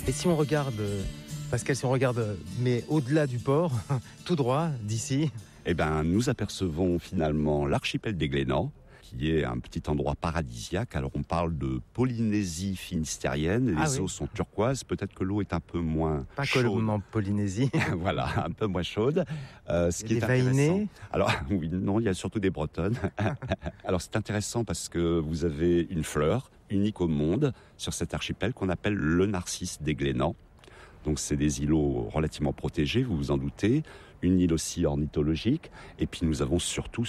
Et si on regarde, Pascal, si on regarde, mais au-delà du port, tout droit, d'ici... Nous apercevons finalement l'archipel des Glénans, qui est un petit endroit paradisiaque. Alors on parle de Polynésie finistérienne, les eaux sont turquoises, peut-être que l'eau est un peu moins pas chaude. Pas Colombe Polynésie. Voilà, un peu moins chaude. Ce qui est Vaïnés. intéressant. Alors oui, non, il y a surtout des Bretonnes. Alors c'est intéressant parce que vous avez une fleur unique au monde sur cet archipel qu'on appelle le narcisse des Glénans. Donc c'est des îlots relativement protégés, vous vous en doutez, une île aussi ornithologique, et puis nous avons surtout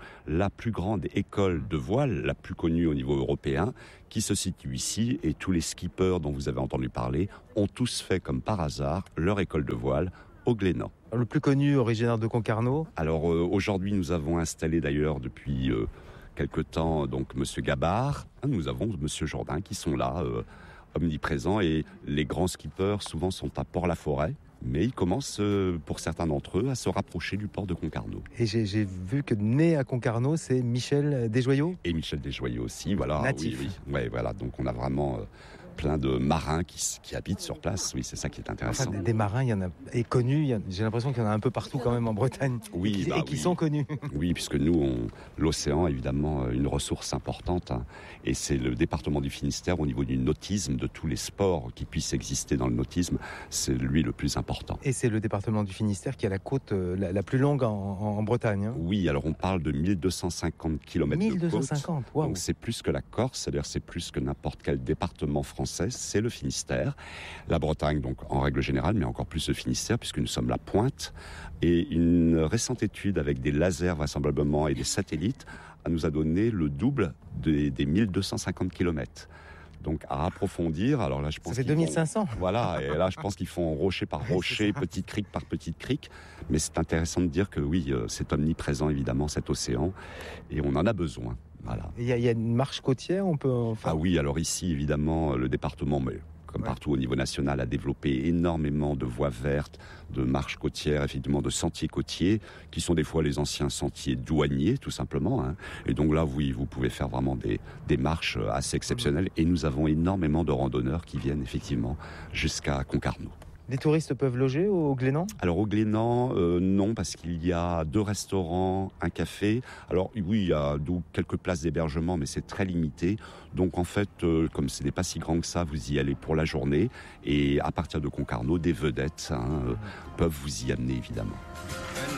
la plus grande école de voile, la plus connue au niveau européen, qui se situe ici, et tous les skippers dont vous avez entendu parler ont tous fait comme par hasard leur école de voile au Glénan. Le plus connu, originaire de Concarneau. Alors aujourd'hui nous avons installé d'ailleurs depuis quelque temps donc Monsieur Gabard, nous avons Monsieur Jourdain qui sont là, omniprésents, et les grands skippers souvent sont à Port-la-Forêt, mais ils commencent pour certains d'entre eux à se rapprocher du port de Concarneau. Et j'ai vu que né à Concarneau, c'est Michel Desjoyaux. Et Michel Desjoyaux aussi, voilà. Natif. Oui. Ouais, voilà. Donc on a vraiment plein de marins qui habitent sur place. Oui, c'est ça qui est intéressant. Enfin, des marins, il y en a, et connus, j'ai l'impression qu'il y en a un peu partout quand même en Bretagne. Oui, et qui sont connus. Oui, puisque nous, l'océan, évidemment, une ressource importante. Et c'est le département du Finistère, au niveau du nautisme, de tous les sports qui puissent exister dans le nautisme, c'est lui le plus important. Et c'est le département du Finistère qui a la côte la plus longue en Bretagne. Hein. Oui, alors on parle de 1250 km de côte. 1250, waouh. Donc c'est plus que la Corse, c'est-à-dire c'est plus que n'importe quel département français, c'est le Finistère. La Bretagne, donc en règle générale, mais encore plus le Finistère, puisque nous sommes la pointe. Et une récente étude avec des lasers vraisemblablement et des satellites nous a donné le double des 1250 km. Donc à approfondir, alors là je pense ça fait 2500. Voilà, et là je pense qu'ils font rocher par rocher, petite crique par petite crique, mais c'est intéressant de dire que oui, c'est omniprésent évidemment cet océan, et on en a besoin. Voilà. Il y a une marche côtière, on peut... Ah oui, alors ici évidemment le département, mais comme partout au niveau national, a développé énormément de voies vertes, de marches côtières, effectivement de sentiers côtiers, qui sont des fois les anciens sentiers douaniers, tout simplement. Et donc là, oui, vous pouvez faire vraiment des marches assez exceptionnelles. Et nous avons énormément de randonneurs qui viennent effectivement jusqu'à Concarneau. Les touristes peuvent loger au Glénan ? Alors au Glénan, non, parce qu'il y a 2 restaurants, un café. Alors oui, il y a quelques places d'hébergement, mais c'est très limité. Donc en fait, comme ce n'est pas si grand que ça, vous y allez pour la journée. Et à partir de Concarneau, des vedettes peuvent vous y amener évidemment.